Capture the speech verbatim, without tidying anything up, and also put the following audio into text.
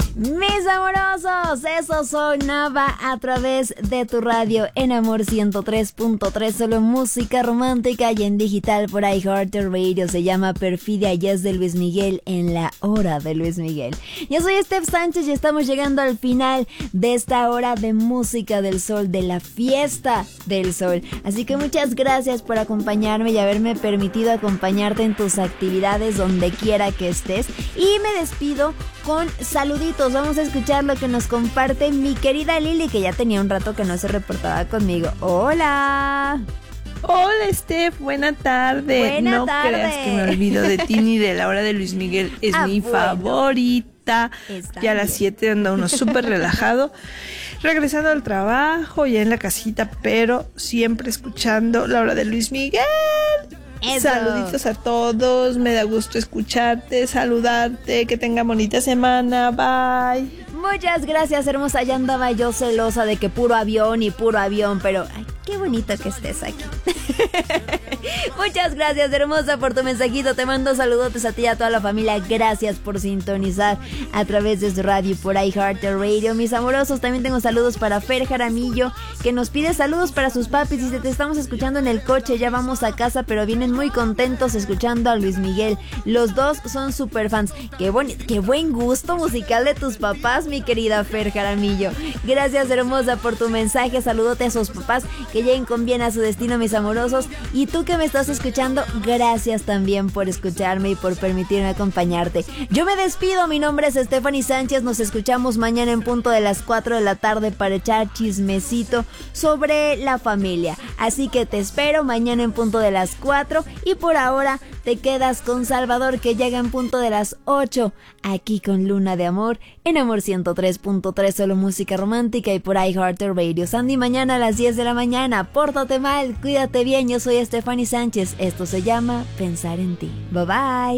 Mis amorosos, eso sonaba a través de tu radio en Amor ciento tres punto tres, solo música romántica y en digital por iHeartRadio. Se llama Perfidia y es de Luis Miguel en la hora de Luis Miguel. Yo soy Steph Sánchez y estamos llegando al final de esta hora de música del sol, de la fiesta del sol. Así que muchas gracias por acompañarme y haberme permitido acompañarte en tus actividades donde quiera que estés. Y me despido con saluditos. Vamos a escuchar lo que nos comparte mi querida Lili, que ya tenía un rato que no se reportaba conmigo. ¡Hola! Hola, Steph, buena tarde. Buena no tarde. creas que me olvido de ti ni de la hora de Luis Miguel. Es ah, mi bueno. favorita. Está ya a las bien. siete anda uno súper relajado, regresando al trabajo, ya en la casita, pero siempre escuchando la hora de Luis Miguel. Eso. Saluditos a todos, me da gusto escucharte, saludarte, que tengan bonita semana, bye. Muchas gracias, hermosa. Ya andaba yo celosa de que puro avión y puro avión, pero ay, qué bonito que estés aquí. Muchas gracias, hermosa, por tu mensajito. Te mando saludotes a ti y a toda la familia. Gracias por sintonizar a través de su radio por iHeartRadio. Mis amorosos, también tengo saludos para Fer Jaramillo, que nos pide saludos para sus papis. Dice, te estamos escuchando en el coche, ya vamos a casa, pero vienen muy contentos escuchando a Luis Miguel. Los dos son super fans. Qué, boni- qué buen gusto musical de tus papás, mi querida Fer Jaramillo. Gracias, hermosa, por tu mensaje. Saludote a sus papás, que lleguen con bien a su destino, mis amorosos. Y tú que me estás escuchando, gracias también por escucharme y por permitirme acompañarte. Yo me despido, mi nombre es Stephanie Sánchez. Nos escuchamos mañana en punto de las cuatro de la tarde para echar chismecito sobre la familia. Así que te espero mañana en punto de las cuatro. Y por ahora te quedas con Salvador, que llega en punto de las ocho, aquí con Luna de Amor en Amor ciento tres punto tres, solo música romántica y por iHeartRadio. Sandy, mañana a las diez de la mañana. Pórtate mal, cuídate bien. Yo soy Stephanie Sánchez. Esto se llama Pensar en Ti. Bye bye.